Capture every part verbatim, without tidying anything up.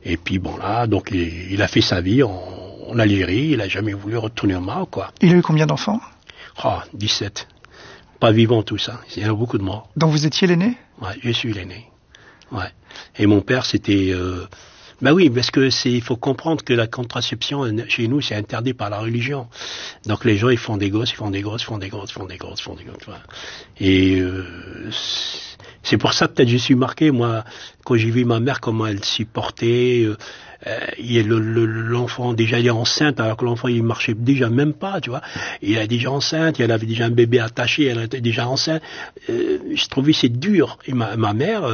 Et puis bon là, donc il, il a fait sa vie en, en Algérie, il a jamais voulu retourner au Maroc, quoi. Il a eu combien d'enfants? Oh, dix-sept. Pas vivant tout ça, il y a beaucoup de morts. Donc vous étiez l'aîné? Ouais, je suis l'aîné. Ouais. Et mon père, c'était... Euh... Ben oui, parce que c'est, il faut comprendre que la contraception, chez nous, c'est interdit par la religion. Donc les gens, ils font des gosses, ils font des gosses, ils font des gosses, ils font des gosses, ils font des gosses. Voilà. Et euh, c'est pour ça, peut-être, je suis marqué, moi, quand j'ai vu ma mère, comment elle s'y portait... Euh, Euh, il est le, le, l'enfant déjà il est enceinte alors que l'enfant il marchait déjà même pas, tu vois. Il est déjà enceinte, elle avait déjà un bébé attaché, elle était déjà enceinte. Euh, je trouvais c'est dur. Et ma, ma mère,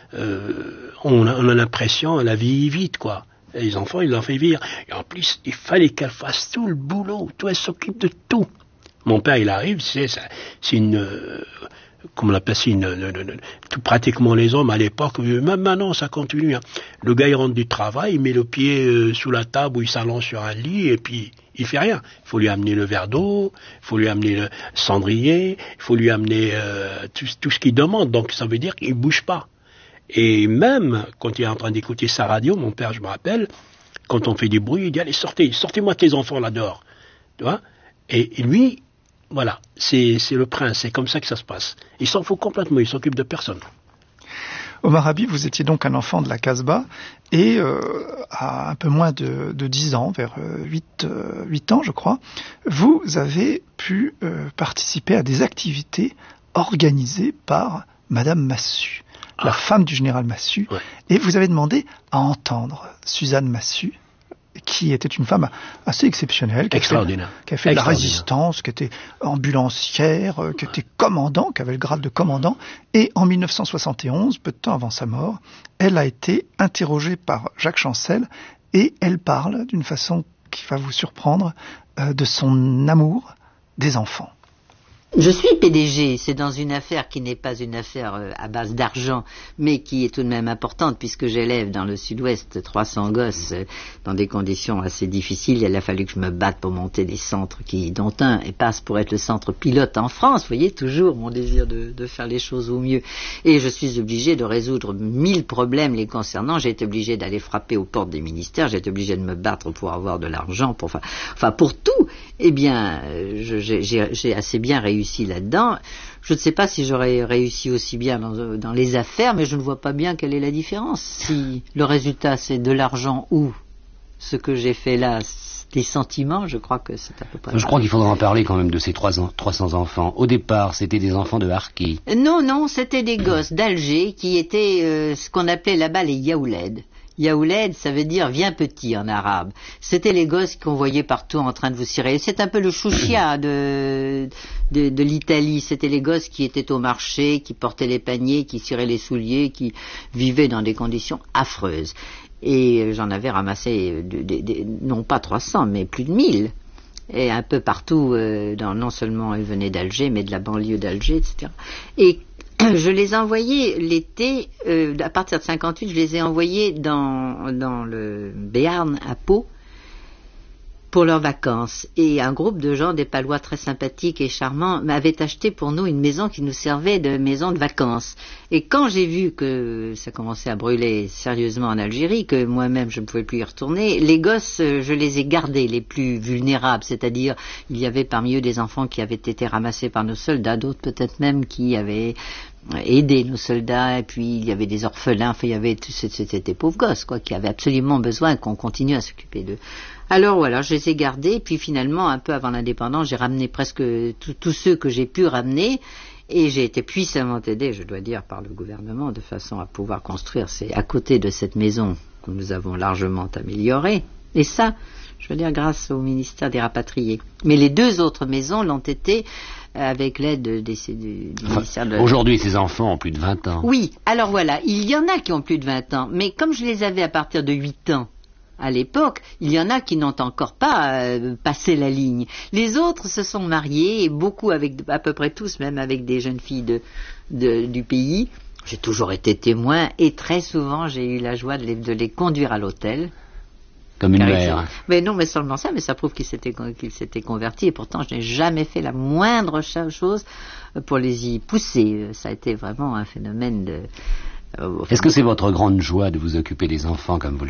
euh, on, a, on a l'impression elle a vieilli vite, quoi. Et les enfants il l'ont fait vivre. Et en plus il fallait qu'elle fasse tout le boulot, tout, elle s'occupe de tout. Mon père il arrive, c'est ça, c'est une euh, comme on l'appelle ça, une, une, une, tout pratiquement les hommes à l'époque, même maintenant ça continue. Hein. Le gars il rentre du travail, il met le pied euh, sous la table ou il s'allonge sur un lit et puis il fait rien. Il faut lui amener le verre d'eau, il faut lui amener le cendrier, il faut lui amener euh, tout, tout ce qu'il demande. Donc ça veut dire qu'il bouge pas. Et même quand il est en train d'écouter sa radio, mon père, je me rappelle, quand on fait du bruit, il dit allez sortez, sortez-moi tes enfants là dehors, tu vois. Et, et lui voilà, c'est, c'est le prince, c'est comme ça que ça se passe. Il s'en fout complètement, il s'occupe de personne. Omar Habib, vous étiez donc un enfant de la Casbah et euh, à un peu moins de, de dix ans, vers huit, euh, huit ans je crois, vous avez pu euh, participer à des activités organisées par Madame Massu, ah. la femme du général Massu, ouais. Et vous avez demandé à entendre Suzanne Massu, qui était une femme assez exceptionnelle, qui extraordinaire, a fait, qui a fait de la résistance, qui était ambulancière, euh, qui était commandant, qui avait le grade de commandant. Et en mille neuf cent soixante et onze, peu de temps avant sa mort, elle a été interrogée par Jacques Chancel et elle parle d'une façon qui va vous surprendre euh, de son amour des enfants. Je suis P D G, c'est dans une affaire qui n'est pas une affaire euh, à base d'argent, mais qui est tout de même importante puisque j'élève dans le sud-ouest trois cents gosses euh, dans des conditions assez difficiles. Il a fallu que je me batte pour monter des centres qui, dont un et passe pour être le centre pilote en France. Vous voyez, toujours mon désir de, de faire les choses au mieux. Et je suis obligé de résoudre mille problèmes les concernant. J'ai été obligé d'aller frapper aux portes des ministères, j'ai été obligé de me battre pour avoir de l'argent, pour, enfin, enfin pour tout. Eh bien, euh, je, j'ai, j'ai assez bien réussi réussi là-dedans. Je ne sais pas si j'aurais réussi aussi bien dans, dans les affaires, mais je ne vois pas bien quelle est la différence. Si le résultat c'est de l'argent ou ce que j'ai fait là, des sentiments, je crois que c'est à peu près... Je crois qu'il faudra en parler quand même de ces trois cents enfants. Au départ, c'était des enfants de Harki. Non, non, c'était des gosses d'Alger qui étaient euh, ce qu'on appelait là-bas les yaouled. Yaouled, ça veut dire viens petit en arabe. C'était les gosses qu'on voyait partout en train de vous cirer. C'est un peu le chouchia de, de, de l'Italie. C'était les gosses qui étaient au marché, qui portaient les paniers, qui ciraient les souliers, qui vivaient dans des conditions affreuses. Et j'en avais ramassé, de, de, de, non pas trois cents, mais plus de mille. Et un peu partout, euh, dans, non seulement ils venaient d'Alger, mais de la banlieue d'Alger, et cetera. Et je les ai envoyés l'été, euh, à partir de cinquante-huit, je les ai envoyés dans, dans le Béarn, à Pau, pour leurs vacances. Et un groupe de gens, des Palois très sympathiques et charmants, m'avaient acheté pour nous une maison qui nous servait de maison de vacances. Et quand j'ai vu que ça commençait à brûler sérieusement en Algérie, que moi-même je ne pouvais plus y retourner, les gosses, je les ai gardés, les plus vulnérables, c'est-à-dire il y avait parmi eux des enfants qui avaient été ramassés par nos soldats, d'autres peut-être même qui avaient aidé nos soldats, et puis il y avait des orphelins, enfin il y avait tous ces, ces, ces pauvres gosses, quoi, qui avaient absolument besoin qu'on continue à s'occuper d'eux. Alors voilà, je les ai gardés, puis finalement, un peu avant l'indépendance, j'ai ramené presque tous ceux que j'ai pu ramener, et j'ai été puissamment aidé, je dois dire, par le gouvernement, de façon à pouvoir construire. C'est à côté de cette maison que nous avons largement améliorée, et ça, je veux dire, grâce au ministère des Rapatriés. Mais les deux autres maisons l'ont été avec l'aide des, des, du enfin, ministère de... Aujourd'hui, ces enfants ont plus de vingt ans. Oui, alors voilà, il y en a qui ont plus de vingt ans, mais comme je les avais à partir de huit ans, à l'époque, il y en a qui n'ont encore pas euh, passé la ligne. Les autres se sont mariés, et beaucoup avec, à peu près tous, même avec des jeunes filles de, de, du pays. J'ai toujours été témoin, et très souvent, j'ai eu la joie de les, de les conduire à l'hôtel. Comme une mère. Mais non, mais seulement ça, mais ça prouve qu'ils s'étaient, qu'ils s'étaient convertis, et pourtant, je n'ai jamais fait la moindre chose pour les y pousser. Ça a été vraiment un phénomène de... Est-ce que c'est votre grande joie de vous occuper des enfants comme vous